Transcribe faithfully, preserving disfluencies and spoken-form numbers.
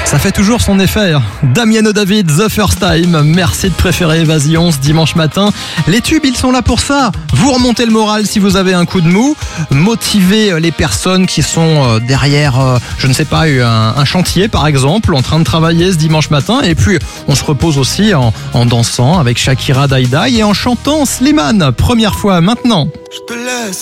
Ça fait toujours son effet. Damiano David, The First Time. Merci de préférer Évasion ce dimanche matin. Les tubes, ils sont là pour ça. Vous remontez le moral si vous avez un coup de mou. Motivez les personnes qui sont derrière, je ne sais pas, un, un chantier par exemple, en train de travailler ce dimanche matin. Et puis, on se repose aussi en, en dansant avec Shakira, Daïda et en chantant Slimane. Première fois maintenant. Je te laisse.